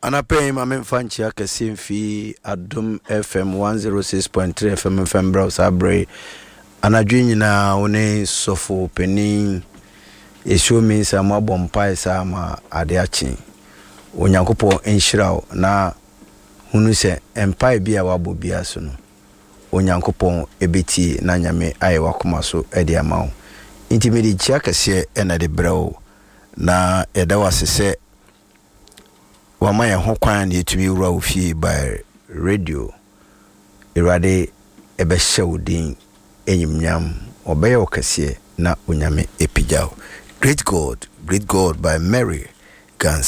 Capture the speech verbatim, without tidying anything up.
Anapay Mamma Fanchia Kasimfi Adum F M one oh six point three F M F M Browse Abre Anadwina one sofo penin esho mi sa mabom pai sa ma ade achi onyankopon enhyiraw na hunu se empai bia wabo bia so no onyankopon ebeti na nyame aye wakoma so ede amawo intimidi chia kase ena de brew na eda wasese wama ye ho kwan de tumi wura ofie by radio irade ebe shewdin enyimnyam obeye okase na onyame epijaw. Great God, Great God by Mary Gans.